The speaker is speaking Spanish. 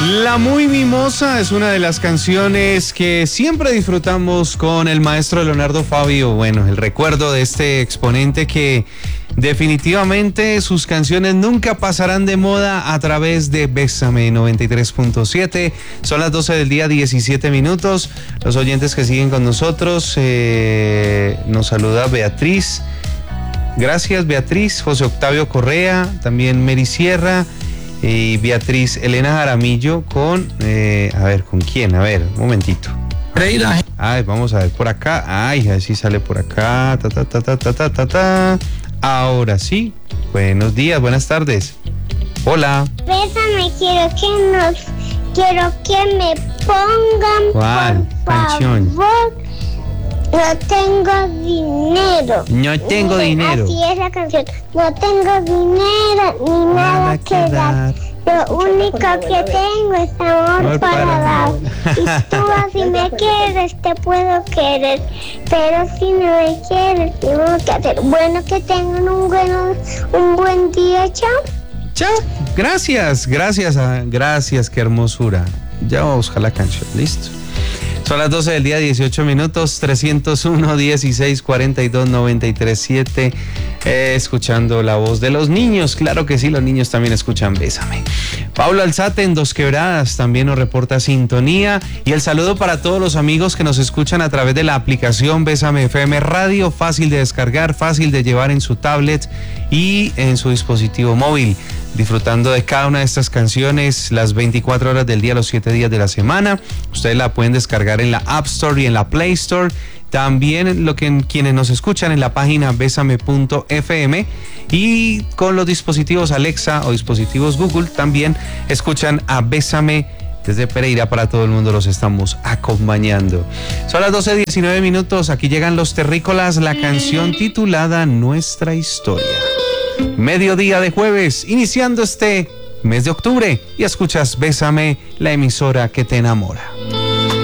La Muy Mimosa es una de las canciones que siempre disfrutamos con el maestro Leonardo Fabio. Bueno, el recuerdo de este exponente que definitivamente sus canciones nunca pasarán de moda a través de Bésame 93.7. Son las 12 del día, 17 minutos. Los oyentes que siguen con nosotros, nos saluda Beatriz. Gracias, Beatriz. José Octavio Correa, también Mary Sierra y Beatriz Elena Jaramillo con, a ver, ¿con quién? A ver, un momentito. Ay, vamos a ver por acá. Ay, así sale por acá. Ahora sí. Buenos días, buenas tardes. Hola. Bésame, quiero que me pongan. ¿Cuál canción? Favor. No tengo dinero. No tengo dinero. Así es la canción. No tengo dinero ni nada que dar. Lo único que tengo es amor para dar. Y tú así me quieres, te puedo querer. Pero si no me quieres, tengo que hacer. Bueno, que tengan un buen día. Chao. Chao. Gracias, qué hermosura. Ya vamos a buscar la canción, listo. Son las 12 del día, 18 minutos, 301 16 42 93 7. Escuchando la voz de los niños. Claro que sí, los niños también escuchan Bésame. Pablo Alzate en Dos Quebradas también nos reporta sintonía. Y el saludo para todos los amigos que nos escuchan a través de la aplicación Bésame FM Radio. Fácil de descargar, fácil de llevar en su tablet y en su dispositivo móvil. Disfrutando de cada una de estas canciones las 24 horas del día, los 7 días de la semana. Ustedes la pueden descargar en la App Store y en la Play Store. También quienes nos escuchan en la página besame.fm y con los dispositivos Alexa o dispositivos Google también escuchan a Bésame. Desde Pereira para todo el mundo los estamos acompañando. Son las 12:19 minutos. Aquí llegan Los Terrícolas, la canción titulada Nuestra Historia. Mediodía de jueves, iniciando este mes de octubre, y escuchas Bésame, la emisora que te enamora.